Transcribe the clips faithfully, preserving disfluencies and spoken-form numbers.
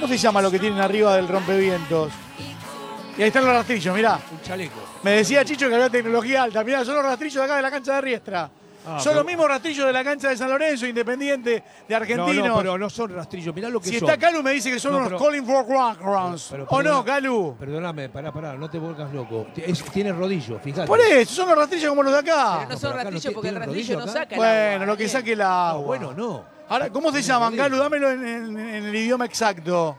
¿Cómo se llama lo que tienen arriba del rompevientos? Y ahí están los rastrillos, mirá. Un chaleco. Me decía Chicho que había tecnología alta. Mirá, son los rastrillos de acá de la cancha de Riestra. Ah, son pero... los mismos rastrillos de la cancha de San Lorenzo, Independiente, de Argentinos. No, no, pero no son rastrillos. Mirá lo que si son. está Calu me dice que son no, unos pero... calling for grounds. ¿O no, Calu? Perdóname, pará, pará, no te vuelcas loco. Es, tiene rodillo, fíjate. Por eso, son los rastrillos como los de acá. Pero no son pero rastrillos no porque el rastrillo no acá. saca el Bueno, agua. lo que ¿eh? saque el agua. No, bueno, no. Ahora, ¿cómo se llaman, Calu? Dámelo en, en, en el idioma exacto.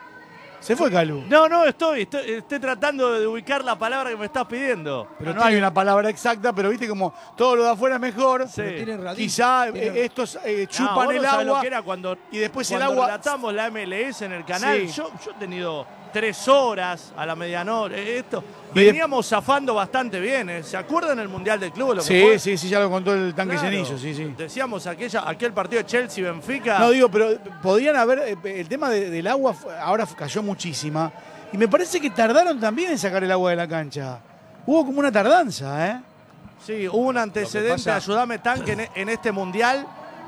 Se fue Calu. No, no, estoy, estoy, estoy tratando de ubicar la palabra que me estás pidiendo. Pero no hay una palabra exacta, pero viste como todo lo de afuera es mejor. Sí. Quizá tiene... eh, estos eh, No, chupan vos el no sabés agua lo que era cuando, y después cuando el agua... relatamos la M L S en el canal. Sí. Yo, yo he tenido tres horas a la medianoche. Esto. Y de- Veníamos zafando bastante bien. ¿eh? ¿Se acuerdan el Mundial del Club? Lo que Sí, fue? sí, sí, ya lo contó el tanque Claro. Cenillo, sí, sí. Decíamos aquella, aquel partido de Chelsea-Benfica. No, digo, pero podrían haber... eh, El tema de- del agua fue- ahora cayó muchísima. Y me parece que tardaron también en sacar el agua de la cancha. Hubo como una tardanza, ¿eh? Sí, hubo un antecedente, pasa- ayúdame, Tanque, en, en este Mundial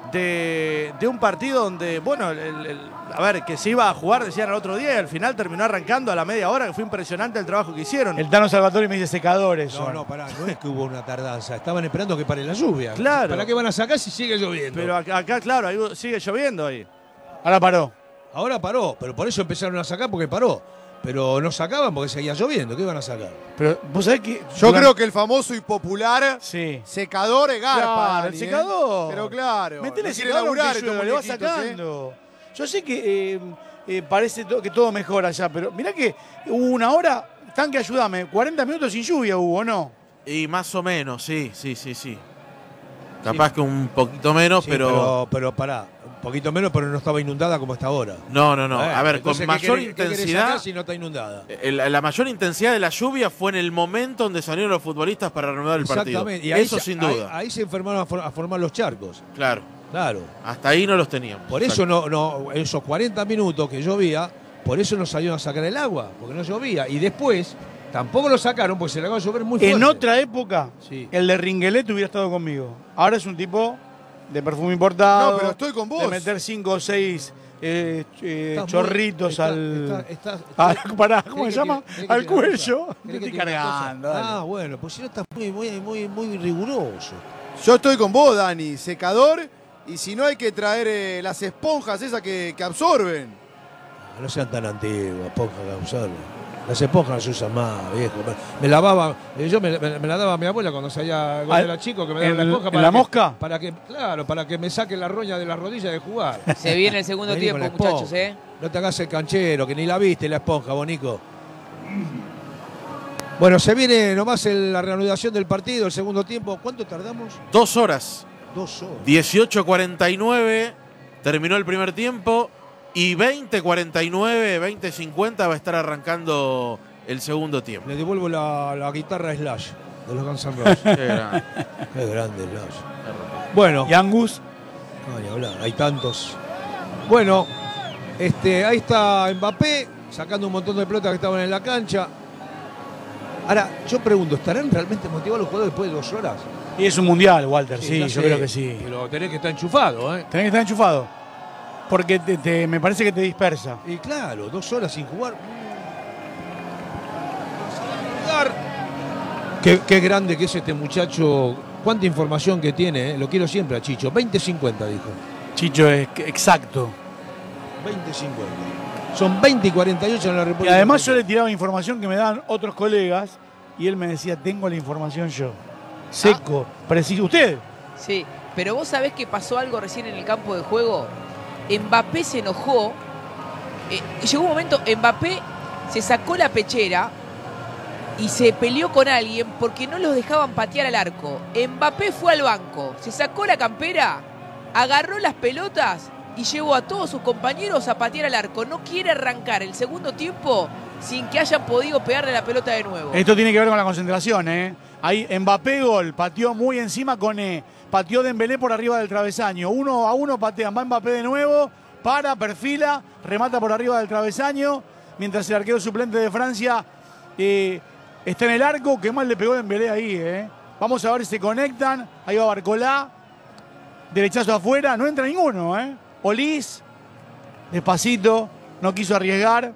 de, de un partido donde, bueno, el- el- a ver, que se iba a jugar, decían el otro día, y al final terminó arrancando a la media hora, que fue impresionante el trabajo que hicieron. El Tano Salvatore me dice secadores. No, no, pará, no es que hubo una tardanza. Estaban esperando que pare la lluvia. Claro. ¿Para qué van a sacar si sigue lloviendo? Pero acá, acá, claro, ahí sigue lloviendo ahí. Ahora paró. Ahora paró, pero por eso empezaron a sacar porque paró. Pero no sacaban porque seguía lloviendo. ¿Qué iban a sacar? Pero vos sabés que... Yo durante- creo que el famoso y popular Sí. secador es garpa. Claro, Dani, el ¿eh? secador. Pero claro. Metele no quiere secador laburar aunque estos llueva, le va muñequitos, ¿eh? sacando. Yo sé que eh, eh, parece to- que todo mejora allá, pero mirá que hubo una hora, Tanque, ayúdame, cuarenta minutos sin lluvia hubo, ¿no? Y más o menos, sí, sí, sí, sí. Capaz que un poquito menos, Sí, pero... pero... Pero pará, un poquito menos, pero no estaba inundada como está ahora. No, no, no. Bueno, A ver, entonces, con ¿qué mayor querés- qué querés intensidad... sacar si no está inundada? el- La mayor intensidad de la lluvia fue en el momento donde salieron los futbolistas para reanudar el partido. Exactamente. Y ahí Eso se- sin ahí- duda. Ahí, se enfermaron a, for- a formar los charcos. Claro. Claro. Hasta ahí no los teníamos. Por eso no, no, esos cuarenta minutos que llovía, por eso no salieron a sacar el agua, porque no llovía. Y después tampoco lo sacaron porque se le acabó de llover muy fuerte. En otra época, Sí. el de Ringuelet hubiera estado conmigo. Ahora es un tipo de perfume importado. No, pero estoy con vos. De meter cinco o seis eh, eh, Estás muy- chorritos está- al... está- está- al- pará, ¿cómo ¿Querés se que llama? tire- querés que Al tire una cuello. cosa? Te ¿Querés que estoy tire una cosa? cargando. dale. Ah, bueno, pues si no estás muy, muy, muy, muy riguroso. Yo estoy con vos, Dani. Secador. Y si no hay que traer eh, las esponjas esas que, que absorben. No sean tan antiguos, esponjas que absorben. Las esponjas no se usan más, viejo. Me lavaba, eh, yo me, me- me la daba a mi abuela cuando salía cuando Ah, era chico, que me daba ¿en la el- esponja en para la que- mosca? Para que, claro, para que me saque la roña de las rodillas de jugar. Se viene el segundo Vení con tiempo, la esponja. muchachos, ¿eh? No te hagas el canchero, que ni la viste la esponja, Bonico. Bueno, se viene nomás el- la reanudación del partido, el segundo tiempo. ¿Cuánto tardamos? Dos horas. Dos horas. dieciocho cuarenta y nueve terminó el primer tiempo y veinte cuarenta y nueve, veinte cincuenta va a estar arrancando el segundo tiempo. Le devuelvo la, la guitarra a Slash de los Guns N' Roses. Qué grande. Qué grande Slash. Bueno, Y Angus, no, ni hablar, hay tantos. Bueno, este, ahí está Mbappé sacando un montón de pelotas que estaban en la cancha. Ahora, yo pregunto, ¿estarán realmente motivados los jugadores después de dos horas? y es un mundial, Walter, sí, ya yo sé, creo que sí. Pero tenés que estar enchufado, ¿eh? Tenés que estar enchufado. Porque te- te- me parece que te dispersa. Y claro, dos horas sin jugar. Jugar. Qué, qué grande que es este muchacho. Cuánta información que tiene, ¿eh? Lo quiero siempre a Chicho. veinte cincuenta dijo. Chicho es que- exacto. veinte cincuenta. Son veinte y cuarenta y ocho en la Y República. además yo Argentina. le tiraba información que me daban otros colegas y él me decía, tengo la información yo. Seco, preciso. ¿Usted? Sí, pero vos sabés que pasó algo recién en el campo de juego. Mbappé se enojó. Eh, llegó un momento, Mbappé se sacó la pechera y se peleó con alguien porque no los dejaban patear al arco. Mbappé fue al banco, se sacó la campera, agarró las pelotas y llevó a todos sus compañeros a patear al arco. No quiere arrancar el segundo tiempo sin que hayan podido pegarle la pelota de nuevo. Esto tiene que ver con la concentración, ¿eh? Ahí Mbappé gol, pateó muy encima con E. Pateó Dembélé por arriba del travesaño. Uno a uno patean, va Mbappé de nuevo, para, perfila, remata por arriba del travesaño, mientras el arquero suplente de Francia eh, está en el arco. Qué mal le pegó Dembélé ahí, ¿eh? Vamos a ver si se conectan. Ahí va Barcolá, derechazo afuera, no entra ninguno, ¿eh? Olís, despacito, no quiso arriesgar.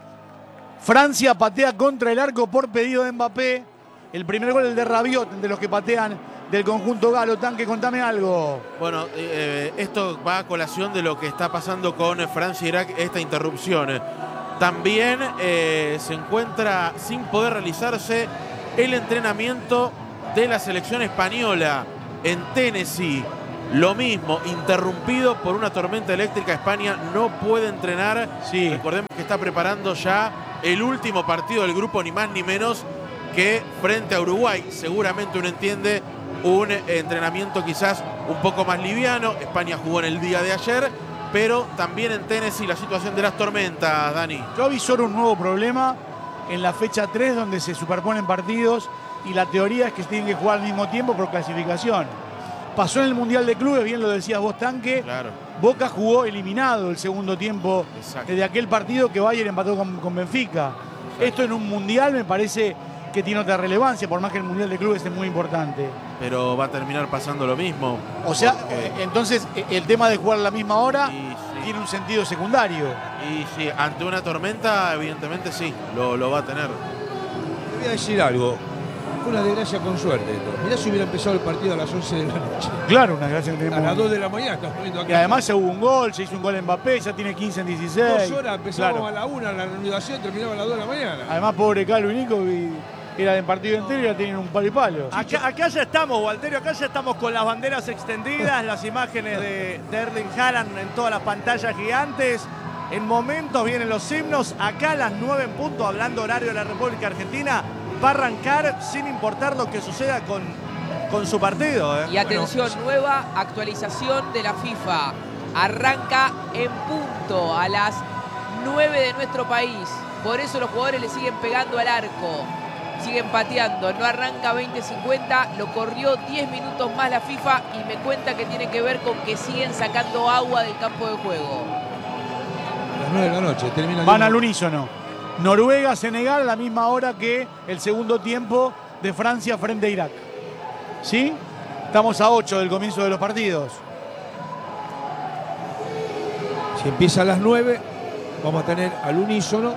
Francia patea contra el arco por pedido de Mbappé. El primer gol, el de Rabiot, de los que patean del conjunto galo. Tanque, contame algo. Bueno, eh, esto va a colación de lo que está pasando con Francia e Irak, esta interrupción. También eh, se encuentra sin poder realizarse el entrenamiento de la selección española en Tennessee. Lo mismo, interrumpido por una tormenta eléctrica. España no puede entrenar. Sí. Recordemos que está preparando ya el último partido del grupo, ni más ni menos que frente a Uruguay. Seguramente uno entiende un entrenamiento quizás un poco más liviano. España jugó en el día de ayer, pero también en Tennessee la situación de las tormentas, Dani. Yo avisoro un nuevo problema en la fecha tres, donde se superponen partidos y la teoría es que se tienen que jugar al mismo tiempo por clasificación. Pasó en el Mundial de Clubes, bien lo decías vos, Tanque. Claro. Boca jugó eliminado el segundo tiempo Exacto. de aquel partido que Bayern empató con, con Benfica. Exacto. Esto en un Mundial me parece que tiene otra relevancia, por más que el Mundial de Clubes es muy importante. Pero va a terminar pasando lo mismo. O sea, porque... entonces el tema de jugar a la misma hora y, sí. tiene un sentido secundario. Y sí, ante una tormenta, evidentemente sí, lo, lo va a tener. Te voy a decir algo. Fue una desgracia con suerte esto. Mirá si hubiera empezado el partido a las once de la noche. Claro, una desgracia que A tenemos. las dos de la mañana estamos poniendo acá. Y además se hubo un gol, se hizo un gol en Mbappé, ya tiene quince en dieciséis. Dos horas, empezamos Claro. a la una, la reanudación terminaba a las dos de la mañana. Además, pobre Calvo y Nico, y era de partido entero y ya tienen un palo y palo. Acá, acá ya estamos, Walterio, acá ya estamos con las banderas extendidas, las imágenes de, de Erling Haaland en todas las pantallas gigantes. En momentos vienen los himnos. Acá a las nueve en punto, hablando horario de la República Argentina, va a arrancar sin importar lo que suceda con, con su partido. ¿eh? Y atención, bueno, nueva actualización de la FIFA. Arranca en punto a las nueve de nuestro país. Por eso los jugadores le siguen pegando al arco. Siguen pateando. No arranca veinte cincuenta. Lo corrió diez minutos más la FIFA y me cuenta que tiene que ver con que siguen sacando agua del campo de juego. A las nueve de la noche termina. Van al unísono. Noruega, Senegal a la misma hora que el segundo tiempo de Francia frente a Irak. ¿Sí? Estamos a ocho del comienzo de los partidos. Si empieza a las nueve, vamos a tener al unísono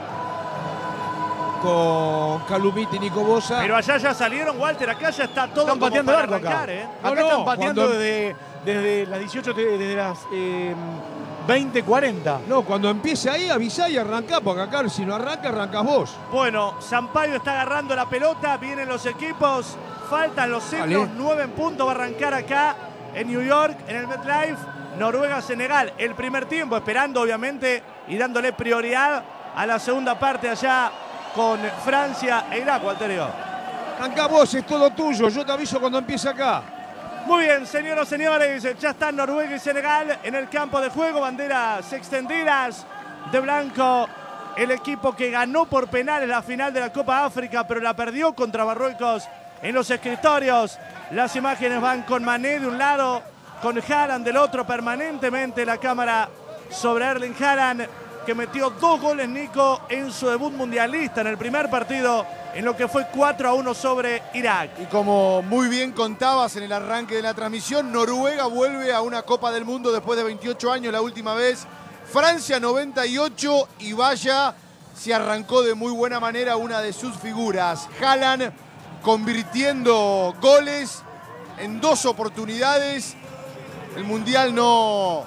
con Calumite y Nico Bosa. Pero allá ya salieron, Walter, acá ya está todo están pateando el arco arrancar, acá. ¿eh? Acá No, no, están pateando cuando... desde, desde las dieciocho, desde las eh, veinte cuarenta. No, cuando empiece ahí avisá y arrancá, porque acá si no arranca, arrancás vos. Bueno, Sampaio está agarrando la pelota, vienen los equipos, faltan los himnos, Vale. nueve en punto, va a arrancar acá en New York, en el MetLife, Noruega-Senegal, el primer tiempo, esperando obviamente y dándole prioridad a la segunda parte allá con Francia e Irak, Walterio. Arrancá vos, es todo tuyo, yo te aviso cuando empiece acá. Muy bien, señoras y señores, ya están Noruega y Senegal en el campo de juego, banderas extendidas de blanco. El equipo que ganó por penales la final de la Copa África, pero la perdió contra Marruecos en los escritorios. Las imágenes van con Mané de un lado, con Haaland del otro, permanentemente la cámara sobre Erling Haaland, que metió dos goles, Nico, en su debut mundialista en el primer partido, en lo que fue cuatro a uno sobre Irak. Y como muy bien contabas en el arranque de la transmisión, Noruega vuelve a una Copa del Mundo después de veintiocho años, la última vez. Francia noventa y ocho, y vaya, se arrancó de muy buena manera una de sus figuras. Haaland convirtiendo goles en dos oportunidades. El Mundial no,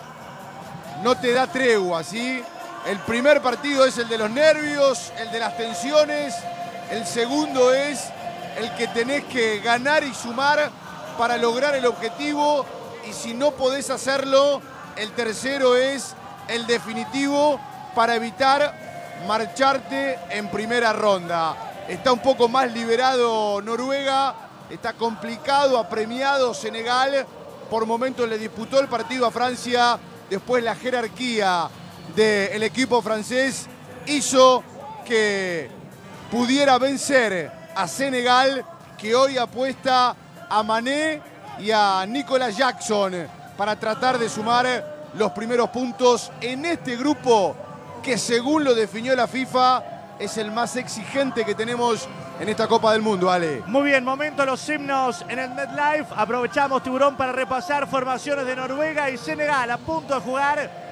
no te da tregua, ¿sí? El primer partido es el de los nervios, el de las tensiones. El segundo es el que tenés que ganar y sumar para lograr el objetivo. Y si no podés hacerlo, el tercero es el definitivo para evitar marcharte en primera ronda. Está un poco más liberado Noruega, está complicado, apremiado Senegal. Por momentos le disputó el partido a Francia, después la jerarquía del equipo francés hizo que pudiera vencer a Senegal, que hoy apuesta a Mané y a Nicolas Jackson para tratar de sumar los primeros puntos en este grupo que, según lo definió la FIFA, es el más exigente que tenemos en esta Copa del Mundo, Ale. Muy bien, momento los himnos en el MetLife. Aprovechamos, Tiburón, para repasar formaciones de Noruega y Senegal a punto de jugar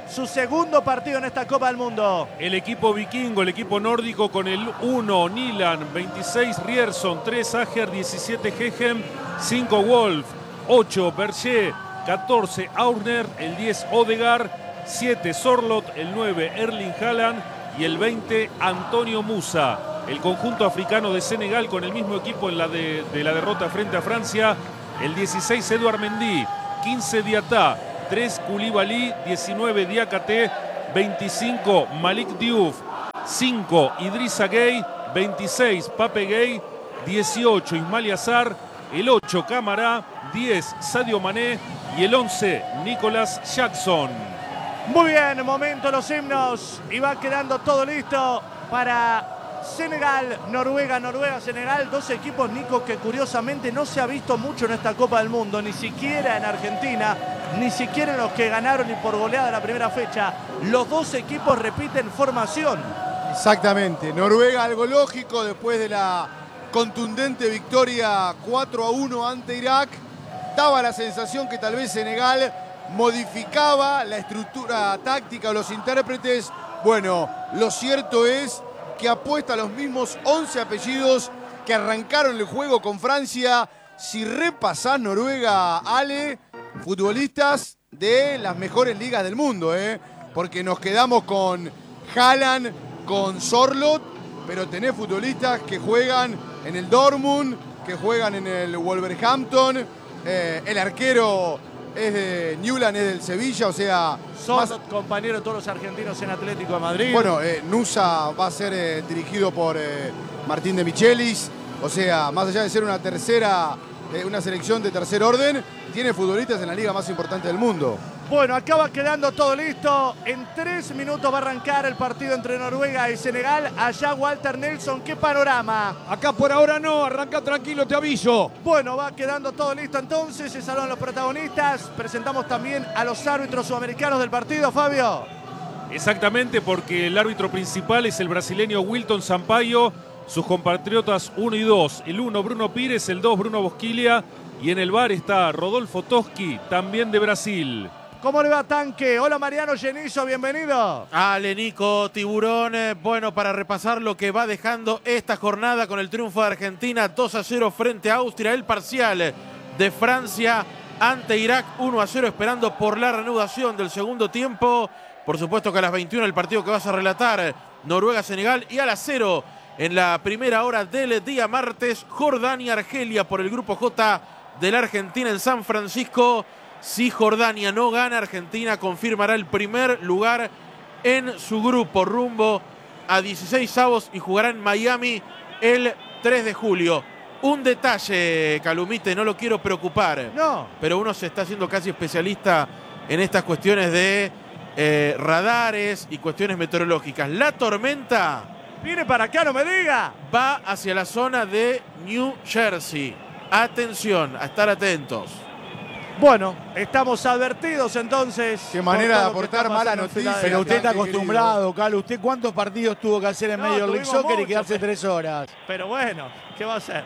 su segundo partido en esta Copa del Mundo. El equipo vikingo, el equipo nórdico con el uno, Nilan, veintiséis, Rierson, tres, Ager, diecisiete, Hegem, cinco, Wolf, ocho, Berger, catorce, Aurner, el diez, Odegaard, siete, Sorloth, el nueve, Erling Haaland y el veinte, Antonio Musa. El conjunto africano de Senegal con el mismo equipo en la de, de la derrota frente a Francia. El dieciséis, Edouard Mendy, quince, Diatá, tres, Koulibaly, diecinueve, Diakate, veinticinco, Malik Diouf, cinco, Idrissa Gueye, veintiséis, Pape Gueye, dieciocho, Ismail Assar, el ocho, Camara, diez, Sadio Mané y el once, Nicolas Jackson. Muy bien, momento los himnos y va quedando todo listo para Senegal, Noruega, Noruega, Senegal. Dos equipos, Nico, que curiosamente no se ha visto mucho en esta Copa del Mundo, ni siquiera en Argentina, ni siquiera en los que ganaron y por goleada la primera fecha. Los dos equipos repiten formación. Exactamente, Noruega algo lógico después de la contundente victoria cuatro a uno ante Irak. Daba la sensación que tal vez Senegal modificaba la estructura táctica o los intérpretes. Bueno, lo cierto es que apuesta a los mismos once apellidos que arrancaron el juego con Francia. Si repasás Noruega, Ale, futbolistas de las mejores ligas del mundo, ¿eh? Porque nos quedamos con Haaland, con Sorloth, pero tenés futbolistas que juegan en el Dortmund, que juegan en el Wolverhampton, eh, el arquero es de Newland, es del Sevilla, o sea... Sorloth, más... compañero de todos los argentinos en Atlético de Madrid. Bueno, eh, Nusa va a ser eh, dirigido por eh, Martín de Michelis, o sea, más allá de ser una tercera, eh, una selección de tercer orden, tiene futbolistas en la liga más importante del mundo. Bueno, acaba quedando todo listo. En tres minutos va a arrancar el partido entre Noruega y Senegal. Allá Walter Nelson, ¿qué panorama? Acá por ahora no, arranca tranquilo, te aviso. Bueno, va quedando todo listo entonces. Se saludan los protagonistas. Presentamos también a los árbitros sudamericanos del partido, Fabio. Exactamente, porque el árbitro principal es el brasileño Wilton Sampaio. Sus compatriotas uno y dos. El uno, Bruno Pires, el dos, Bruno Bosquiglia. Y en el V A R está Rodolfo Toschi, también de Brasil. ¿Cómo le va, Tanque? Hola, Mariano Genizo, bienvenido. Ale, Nico, Tiburón. Eh, bueno, para repasar lo que va dejando esta jornada con el triunfo de Argentina dos a cero frente a Austria. El parcial de Francia ante Irak uno a cero, esperando por la reanudación del segundo tiempo. Por supuesto que a las veintiuna el partido que vas a relatar, Noruega-Senegal. Y a las cero en la primera hora del día martes, Jordania-Argelia por el grupo J de la Argentina en San Francisco. Si Jordania no gana, Argentina confirmará el primer lugar en su grupo rumbo a dieciséis avos y jugará en Miami el tres de julio. Un detalle, Calumite, no lo quiero preocupar, no, pero uno se está haciendo casi especialista en estas cuestiones de eh, radares y cuestiones meteorológicas. La tormenta viene para acá, no me diga. Va hacia la zona de New Jersey. Atención, a estar atentos. Bueno, estamos advertidos entonces. Qué manera de aportar mala noticia. Pero usted está acostumbrado, Calo. ¿Usted cuántos partidos tuvo que hacer en No, Major League tuvimos Soccer y mucho, quedarse pero- tres horas? Pero bueno, ¿qué va a hacer?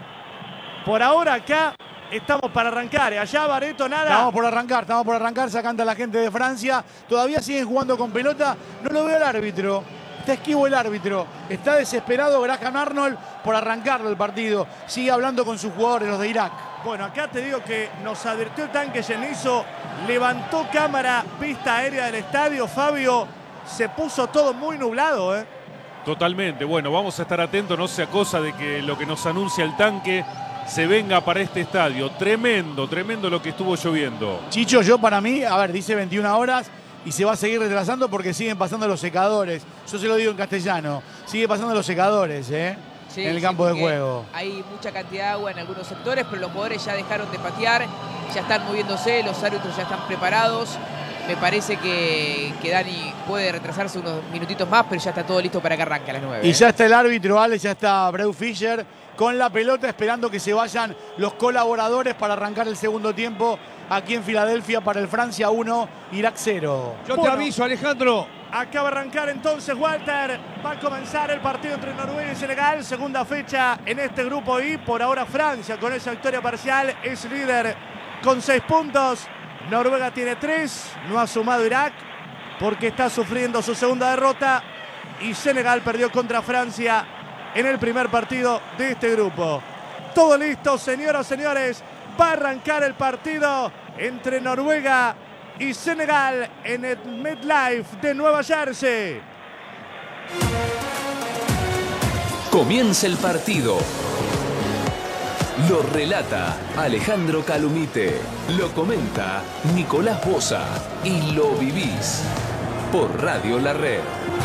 Por ahora acá estamos para arrancar. ¿eh? Allá, Bareto, nada. Estamos por arrancar, estamos por arrancar, sacando a la gente de Francia. Todavía siguen jugando con pelota. No lo veo el árbitro. Está esquivo el árbitro. Está desesperado Graham Arnold por arrancarlo el partido. Sigue hablando con sus jugadores, los de Irak. Bueno, acá te digo que nos advirtió el Tanque Genizo, levantó cámara, pista aérea del estadio, Fabio, se puso todo muy nublado, ¿eh? Totalmente, bueno, vamos a estar atentos, no sea cosa de que lo que nos anuncia el Tanque se venga para este estadio. Tremendo, tremendo lo que estuvo lloviendo. Chicho, yo para mí, a ver, dice veintiuna horas y se va a seguir retrasando porque siguen pasando los secadores. Yo se lo digo en castellano, sigue pasando los secadores, ¿eh? Sí, en el sí, campo de porque juego. Hay mucha cantidad de agua en algunos sectores, pero los jugadores ya dejaron de patear, ya están moviéndose, los árbitros ya están preparados. Me parece que, que Dani puede retrasarse unos minutitos más, pero ya está todo listo para que arranque a las nueve. Y ¿eh? ya está el árbitro, Alex, ya está Breu Fischer con la pelota esperando que se vayan los colaboradores para arrancar el segundo tiempo aquí en Filadelfia para el Francia uno, Irak cero. Yo te Bueno. aviso, Alejandro. Acaba de arrancar entonces Walter. Va a comenzar el partido entre Noruega y Senegal. Segunda fecha en este grupo I. Por ahora Francia con esa victoria parcial es líder con seis puntos. Noruega tiene tres. No ha sumado Irak. porque está sufriendo su segunda derrota y Senegal perdió contra Francia en el primer partido de este grupo. Todo listo, señoras y señores. Va a arrancar el partido entre Noruega y Senegal en el MetLife de Nueva Jersey. Comienza el partido. Lo relata Alejandro Calumite. Lo comenta Nicolás Boza. Y lo vivís por Radio La Red.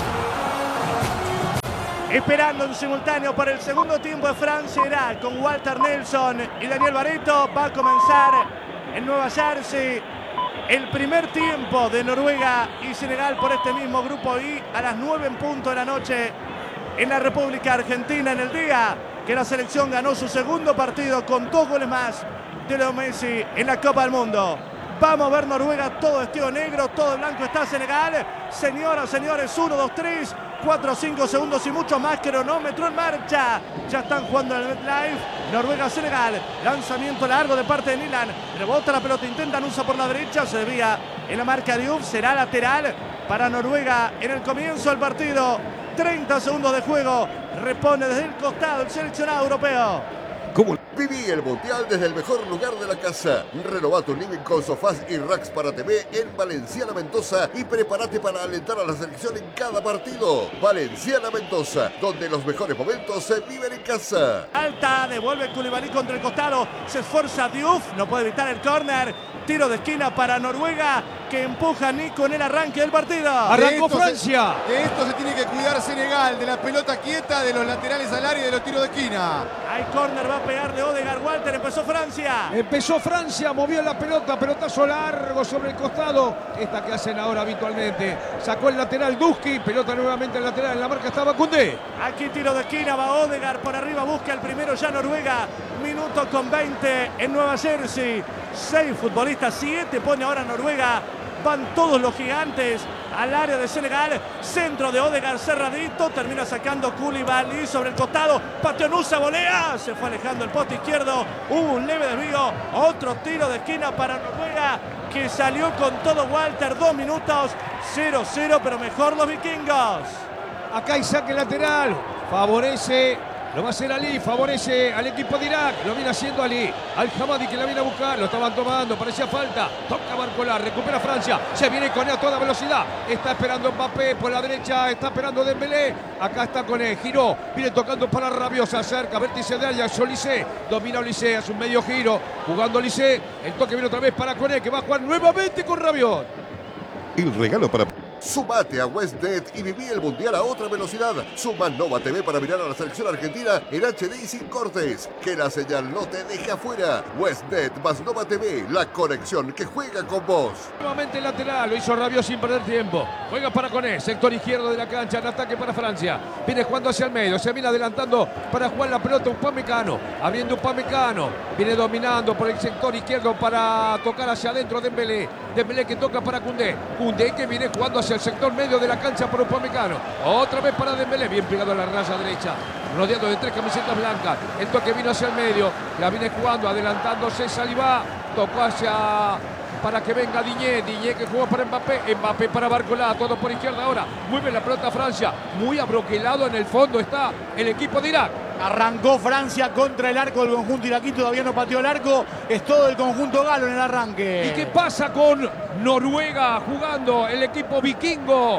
Esperando en simultáneo para el segundo tiempo de Francia-Irak con Walter Nelson y Daniel Barreto. Va a comenzar en Nueva Jersey el primer tiempo de Noruega y Senegal por este mismo grupo I a las nueve en punto de la noche en la República Argentina, en el día que la selección ganó su segundo partido con dos goles más de Leo Messi en la Copa del Mundo. Vamos a ver Noruega, todo vestido negro, todo blanco está Senegal. Señoras, señores, uno, dos, tres, cuatro, cinco segundos y mucho más. Cronómetro en marcha. Ya están jugando en el MetLife. Noruega, Senegal. Lanzamiento largo de parte de Nilan. Rebota la pelota, intentan, usa por la derecha. Se desvía en la marca de Uf. Será lateral para Noruega en el comienzo del partido. treinta segundos de juego. Repone desde el costado el seleccionado europeo. ¿Cómo? Viví el Mundial desde el mejor lugar de la casa. Renová tu living con sofás y racks para T V en Valenciana Mendoza y prepárate para alentar a la selección en cada partido. Valenciana Mendoza, donde los mejores momentos se viven en casa. Alta, devuelve Koulibaly contra el costado. Se esfuerza Diouf, no puede evitar el córner. Tiro de esquina para Noruega, que empuja a Nico en el arranque del partido. Arrancó Francia. Se, de esto se tiene que cuidar Senegal, de la pelota quieta, de los laterales al área y de los tiros de esquina. Hay córner, va a pegar de Odegaard. Walter, empezó Francia. Empezó Francia, movió la pelota, pelotazo largo sobre el costado. Esta que hacen ahora habitualmente. Sacó el lateral Duski, pelota nuevamente al lateral. En la marca estaba Koundé. Aquí tiro de esquina, va Odegaard por arriba, busca el primero ya Noruega. Minuto con veinte en Nueva Jersey. Seis futbolistas, siete pone ahora Noruega. Van todos los gigantes al área de Senegal. Centro de Odegaard cerradito. Termina sacando Koulibaly sobre el costado. Pateonusa, volea. Se fue alejando el poste izquierdo. Hubo un leve desvío. Otro tiro de esquina para Noruega, que salió con todo Walter. Dos minutos. cero cero, pero mejor los vikingos. Acá hay saque lateral. Favorece. Lo va a hacer Ali, favorece al equipo de Irak. Lo viene haciendo Ali. Al-Hamadi que la viene a buscar. Lo estaban tomando, parecía falta. Toca Barcola, recupera Francia. Se viene con él a toda velocidad. Está esperando Mbappé por la derecha. Está esperando Dembélé. Acá está con él. Giró. Viene tocando para Rabiot. Se acerca. Vértice de Ajax. Olise. Domina Olise. Hace un medio giro. Jugando Olise. El toque viene otra vez para Koné, que va a jugar nuevamente con Rabiot. El regalo para... Sumate a WestNet y viví el Mundial a otra velocidad. Suma Nova T V para mirar a la selección argentina en H D y sin cortes. Que la señal no te deje afuera. WestNet más Nova T V, la conexión que juega con vos. Nuevamente el lateral, lo hizo Rabiot sin perder tiempo. Juega para Koné, sector izquierdo de la cancha, en ataque para Francia. Viene jugando hacia el medio, se viene adelantando para jugar la pelota Upamecano. Abriendo Upamecano, viene dominando por el sector izquierdo para tocar hacia adentro Dembélé. Dembélé que toca para Koundé. Koundé que viene jugando hacia el sector medio de la cancha por Upamecano. Otra vez para Dembélé, bien pegado a la raya derecha, rodeado de tres camisetas blancas. El toque vino hacia el medio, la viene jugando, adelantándose Saliba, tocó hacia... para que venga Diñé, Diñé que jugó para Mbappé, Mbappé para Barcola, todo por izquierda ahora, mueve la pelota Francia, muy abroquelado en el fondo está el equipo de Irak. Arrancó Francia contra el arco del conjunto iraquí, todavía no pateó el arco, es todo el conjunto galo en el arranque. ¿Y qué pasa con Noruega jugando el equipo vikingo?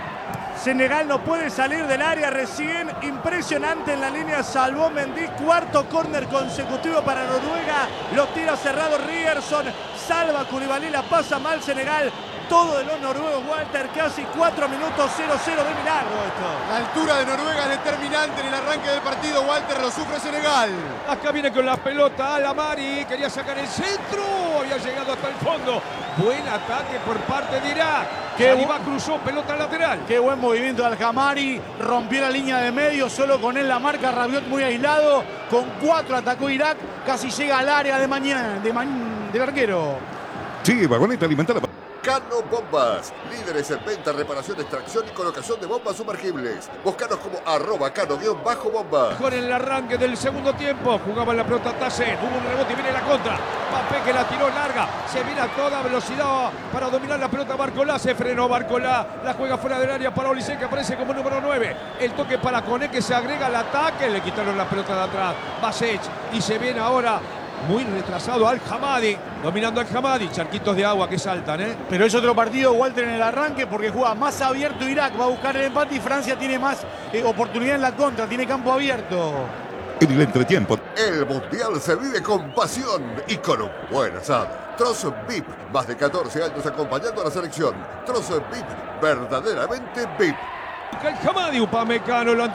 Senegal no puede salir del área recién, impresionante en la línea, salvó Mendy, cuarto córner consecutivo para Noruega, los tira cerrados Ryerson, salva Koulibaly, la pasa mal Senegal, todo de los noruegos, Walter, casi cuatro minutos, cero cero de milagro esto. La altura de Noruega es determinante en el arranque del partido, Walter, lo sufre Senegal. Acá viene con la pelota Al-Hamadi, quería sacar el centro, había llegado hasta el fondo. Buen ataque por parte de Irak. Saliba cruzó, pelota lateral. Qué buen movimiento de Al-Hamadi, rompió la línea de medio, solo con él la marca, Rabiot muy aislado, con cuatro atacó Irak, casi llega al área de mañana, de ma del arquero. Sí, Vagoneta, alimenta la... Cano Bombas, líderes en venta, reparación, extracción y colocación de bombas sumergibles. Búscanos como arroba cano-bomba. Con el arranque del segundo tiempo, jugaba la pelota Tassen, hubo un rebote y viene la contra. Mbappé que la tiró larga, se viene a toda velocidad para dominar la pelota Barcolá, se frenó Barcolá, la juega fuera del área para Olise que aparece como número nueve. El toque para Koné que se agrega al ataque, le quitaron la pelota de atrás. Basech y se viene ahora muy retrasado Al Hamadi, dominando Al Hamadi, charquitos de agua que saltan, ¿eh? Pero es otro partido, Walter, en el arranque, porque juega más abierto Irak, va a buscar el empate y Francia tiene más eh, oportunidad en la contra, tiene campo abierto. En el entretiempo, el Mundial se vive con pasión y con un buen asado. Trozo V I P, más de catorce años acompañando a la selección. Trozo V I P, verdaderamente V I P. Al Hamadi, Upamecano lo